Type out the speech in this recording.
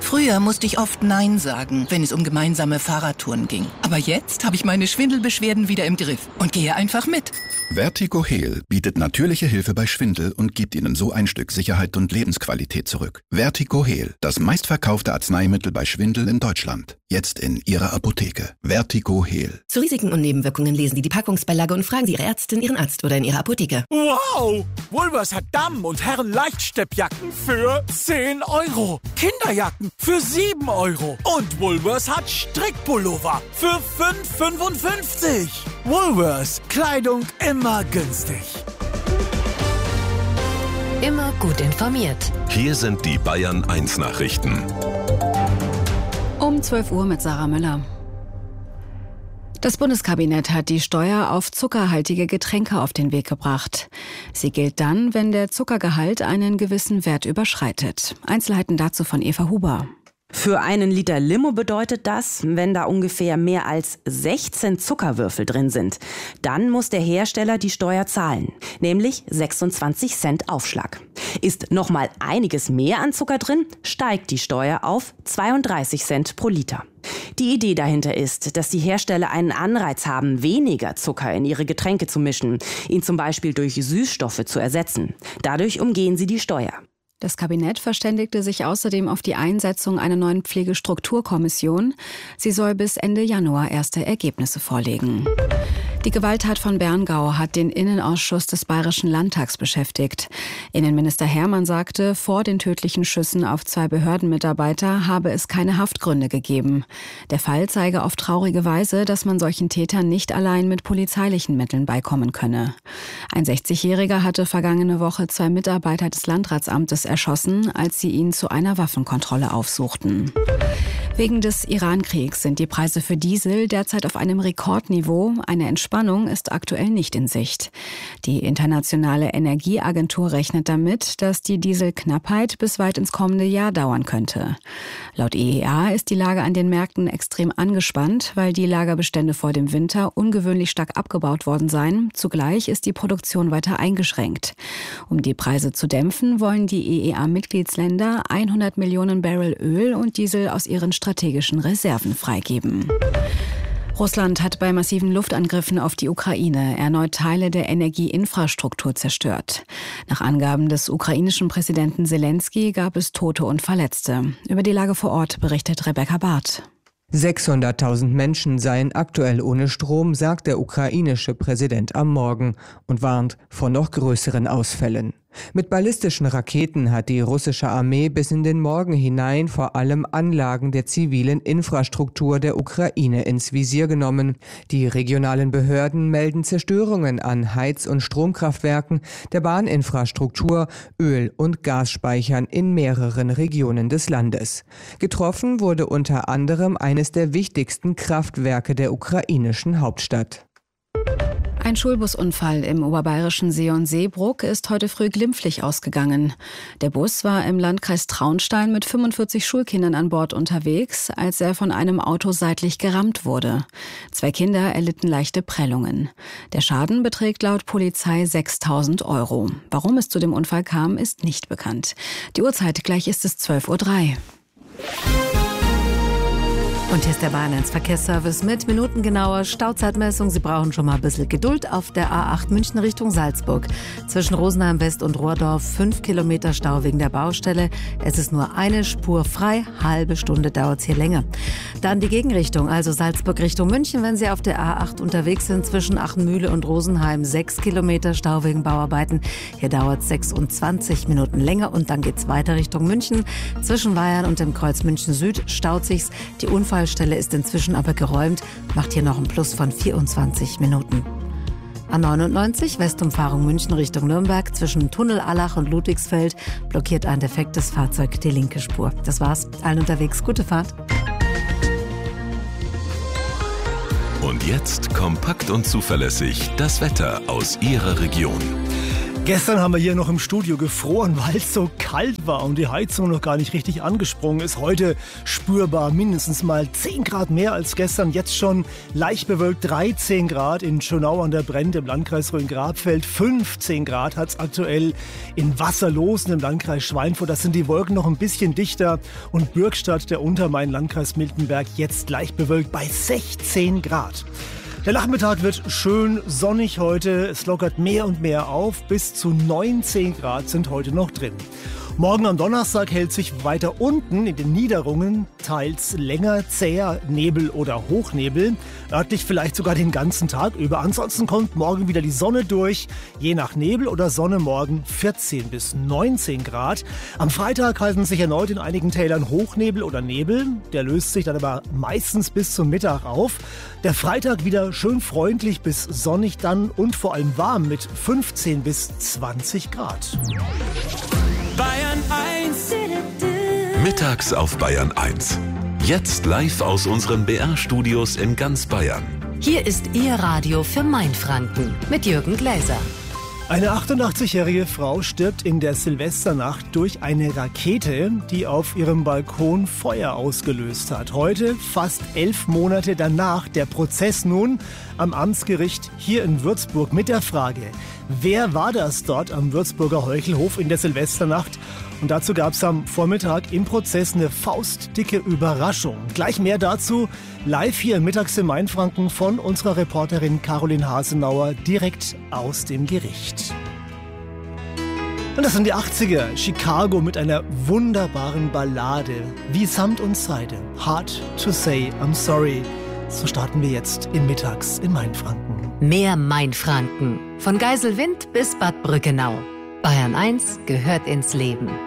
Früher musste ich oft Nein sagen, wenn es um gemeinsame Fahrradtouren ging. Aber jetzt habe ich meine Schwindelbeschwerden wieder im Griff und gehe einfach mit. Vertigo Heal bietet natürliche Hilfe bei Schwindel und gibt Ihnen so ein Stück Sicherheit und Lebensqualität zurück. Vertigo Heal, das meistverkaufte Arzneimittel bei Schwindel in Deutschland. Jetzt in Ihrer Apotheke. Vertigo Heal. Zu Risiken und Nebenwirkungen lesen Sie die Packungsbeilage und fragen Sie Ihre Ärztin, Ihren Arzt oder in Ihrer Apotheke. Wow! Woolworths hat Damen- und Herren-Leichtsteppjacken für 10 €. Kinderjacken für 7 €. Und Woolworths hat Strickpullover für 5,55 €. Woolworths. Kleidung immer günstig. Immer gut informiert. Hier sind die Bayern 1 Nachrichten. Um 12 Uhr mit Sarah Müller. Das Bundeskabinett hat die Steuer auf zuckerhaltige Getränke auf den Weg gebracht. Sie gilt dann, wenn der Zuckergehalt einen gewissen Wert überschreitet. Einzelheiten dazu von Eva Huber. Für einen Liter Limo bedeutet das, wenn da ungefähr mehr als 16 Zuckerwürfel drin sind, dann muss der Hersteller die Steuer zahlen, nämlich 26 Cent Aufschlag. Ist noch mal einiges mehr an Zucker drin, steigt die Steuer auf 32 Cent pro Liter. Die Idee dahinter ist, dass die Hersteller einen Anreiz haben, weniger Zucker in ihre Getränke zu mischen, ihn zum Beispiel durch Süßstoffe zu ersetzen. Dadurch umgehen sie die Steuer. Das Kabinett verständigte sich außerdem auf die Einsetzung einer neuen Pflegestrukturkommission. Sie soll bis Ende Januar erste Ergebnisse vorlegen. Die Gewalttat von Berngau hat den Innenausschuss des Bayerischen Landtags beschäftigt. Innenminister Hermann sagte, vor den tödlichen Schüssen auf 2 Behördenmitarbeiter habe es keine Haftgründe gegeben. Der Fall zeige auf traurige Weise, dass man solchen Tätern nicht allein mit polizeilichen Mitteln beikommen könne. Ein 60-Jähriger hatte vergangene Woche 2 Mitarbeiter des Landratsamtes erschossen, als sie ihn zu einer Waffenkontrolle aufsuchten. Wegen des Iran-Kriegs sind die Preise für Diesel derzeit auf einem Rekordniveau. Eine Entspannung ist aktuell nicht in Sicht. Die Internationale Energieagentur rechnet damit, dass die Dieselknappheit bis weit ins kommende Jahr dauern könnte. Laut IEA ist die Lage an den Märkten extrem angespannt, weil die Lagerbestände vor dem Winter ungewöhnlich stark abgebaut worden seien. Zugleich ist die Produktion weiter eingeschränkt. Um die Preise zu dämpfen, wollen die IEA-Mitgliedsländer 100 Millionen Barrel Öl und Diesel aus ihren strategischen Reserven freigeben. Russland hat bei massiven Luftangriffen auf die Ukraine erneut Teile der Energieinfrastruktur zerstört. Nach Angaben des ukrainischen Präsidenten Selenskyj gab es Tote und Verletzte. Über die Lage vor Ort berichtet Rebecca Barth. 600.000 Menschen seien aktuell ohne Strom, sagt der ukrainische Präsident am Morgen und warnt vor noch größeren Ausfällen. Mit ballistischen Raketen hat die russische Armee bis in den Morgen hinein vor allem Anlagen der zivilen Infrastruktur der Ukraine ins Visier genommen. Die regionalen Behörden melden Zerstörungen an Heiz- und Stromkraftwerken, der Bahninfrastruktur, Öl- und Gasspeichern in mehreren Regionen des Landes. Getroffen wurde unter anderem eines der wichtigsten Kraftwerke der ukrainischen Hauptstadt. Ein Schulbusunfall im oberbayerischen Seeon-Seebruck ist heute früh glimpflich ausgegangen. Der Bus war im Landkreis Traunstein mit 45 Schulkindern an Bord unterwegs, als er von einem Auto seitlich gerammt wurde. 2 Kinder erlitten leichte Prellungen. Der Schaden beträgt laut Polizei 6.000 €. Warum es zu dem Unfall kam, ist nicht bekannt. Die Uhrzeit, gleich ist es 12:03 Uhr. Und hier ist der Bayern 1 Verkehrsservice mit minutengenauer Stauzeitmessung. Sie brauchen schon mal ein bisschen Geduld auf der A8 München Richtung Salzburg. Zwischen Rosenheim West und Rohrdorf 5 Kilometer Stau wegen der Baustelle. Es ist nur eine Spur frei, halbe Stunde dauert es hier länger. Dann die Gegenrichtung, also Salzburg Richtung München, wenn Sie auf der A8 unterwegs sind. Zwischen Achenmühle und Rosenheim 6 Kilometer Stau wegen Bauarbeiten. Hier dauert es 26 Minuten länger und dann geht es weiter Richtung München. Zwischen Weihern und dem Kreuz München Süd staut sich's. Die Unfallstelle ist inzwischen aber geräumt, macht hier noch ein Plus von 24 Minuten. A99, Westumfahrung München Richtung Nürnberg, zwischen Tunnel Allach und Ludwigsfeld blockiert ein defektes Fahrzeug die linke Spur. Das war's, allen unterwegs, gute Fahrt. Und jetzt kompakt und zuverlässig das Wetter aus Ihrer Region. Gestern haben wir hier noch im Studio gefroren, weil es so kalt war und die Heizung noch gar nicht richtig angesprungen ist. Heute spürbar mindestens mal 10 Grad mehr als gestern. Jetzt schon leicht bewölkt 13 Grad in Schönau an der Brenn im Landkreis Rhön-Grabfeld. 15 Grad hat es aktuell in Wasserlosen im Landkreis Schweinfurt. Das sind die Wolken noch ein bisschen dichter. Und Bürgstadt, der Untermain, Landkreis Miltenberg, jetzt leicht bewölkt bei 16 Grad. Der Nachmittag wird schön sonnig heute. Es lockert mehr und mehr auf. Bis zu 19 Grad sind heute noch drin. Morgen am Donnerstag hält sich weiter unten in den Niederungen teils länger zäher Nebel oder Hochnebel. Örtlich vielleicht sogar den ganzen Tag über. Ansonsten kommt morgen wieder die Sonne durch. Je nach Nebel oder Sonne morgen 14 bis 19 Grad. Am Freitag halten sich erneut in einigen Tälern Hochnebel oder Nebel. Der löst sich dann aber meistens bis zum Mittag auf. Der Freitag wieder schön freundlich bis sonnig dann und vor allem warm mit 15 bis 20 Grad. Bayern 1. Mittags auf Bayern 1. Jetzt live aus unseren BR-Studios in ganz Bayern. Hier ist Ihr Radio für Mainfranken mit Jürgen Gläser. Eine 88-jährige Frau stirbt in der Silvesternacht durch eine Rakete, die auf ihrem Balkon Feuer ausgelöst hat. Heute, fast 11 Monate danach, der Prozess nun am Amtsgericht hier in Würzburg mit der Frage: Wer war das dort am Würzburger Heuchelhof in der Silvesternacht? Und dazu gab es am Vormittag im Prozess eine faustdicke Überraschung. Gleich mehr dazu live hier mittags im Mainfranken von unserer Reporterin Caroline Hasenauer direkt aus dem Gericht. Und das sind die 80er. Chicago mit einer wunderbaren Ballade. Wie Samt und Seide. Hard to say I'm sorry. So starten wir jetzt in Mittags in Mainfranken. Mehr Mainfranken. Von Geiselwind bis Bad Brückenau. Bayern 1 gehört ins Leben.